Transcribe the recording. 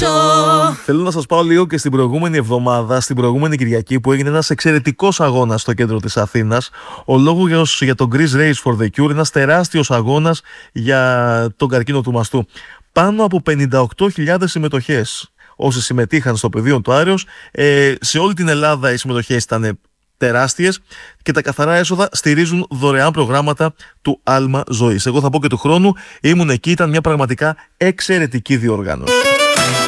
Θέλω να σας πάω λίγο και στην προηγούμενη εβδομάδα, στην προηγούμενη Κυριακή, που έγινε ένας εξαιρετικός αγώνας στο κέντρο της Αθήνας. Ο λόγος για το Greece Race for the Cure, ένας τεράστιος αγώνας για τον καρκίνο του μαστού. Πάνω από 58.000 συμμετοχές όσοι συμμετείχαν στο πεδίο του Άρεως. Σε όλη την Ελλάδα οι συμμετοχές ήταν τεράστιες και τα καθαρά έσοδα στηρίζουν δωρεάν προγράμματα του Άλμα Ζωής. Εγώ θα πω και του χρόνου ήμουν εκεί, ήταν μια πραγματικά εξαιρετική διοργάνωση.